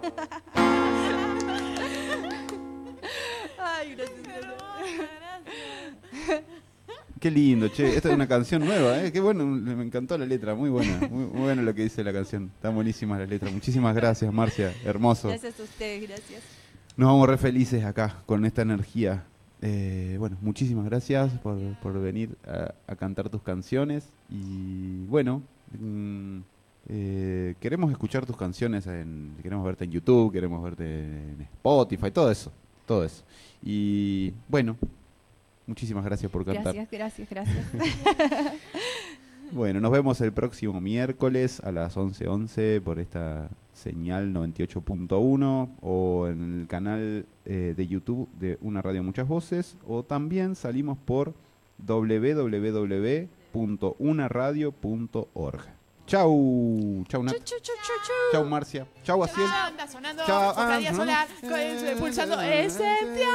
Ay, gracias. Qué lindo, che. Esta es una canción nueva, ¿eh? Qué bueno, me encantó la letra, muy buena. Muy bueno lo que dice la canción. Están buenísimas las letras. Muchísimas gracias, Marcia. Hermoso. Gracias a ustedes, gracias. Nos vamos re felices acá con esta energía. Bueno, muchísimas gracias por venir a cantar tus canciones. Y bueno, queremos escuchar tus canciones, queremos verte en YouTube, queremos verte en Spotify, todo eso. Y bueno, muchísimas gracias por cantar. Gracias. Bueno, nos vemos el próximo miércoles a las 11:11 por esta señal 98.1 o en el canal de YouTube de Una Radio Muchas Voces, o también salimos por www.unaradio.org. Chau Nat. Chau Marcia. Chau Asiel. Anda sonando Chao. Cofradía sonando. Solar, pulsando Esencia.